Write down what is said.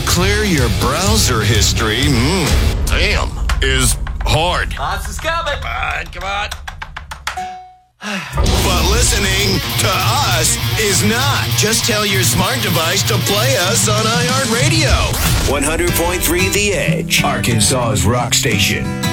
clear your browser history, damn, is hard. Hans is coming. Come on. But listening to us is not. Just tell your smart device to play us on iHeartRadio. 100.3 The Edge, Arkansas's rock station.